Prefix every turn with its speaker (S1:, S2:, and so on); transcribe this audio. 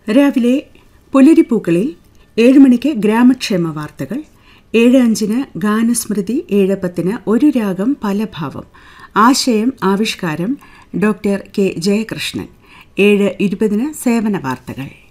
S1: രാവിലെ പുലരിപ്പൂക്കളിൽ 7 മണിക്ക് ഗ്രാമക്ഷേമ വാർത്തകൾ, 7:05 ഗാനസ്മൃതി, 7:10 ഒരു രാഗം പല ഭാവം. ആശയം ആവിഷ്കാരം ഡോക്ടർ കെ ജയകൃഷ്ണൻ. 7:20 സേവന വാർത്തകൾ.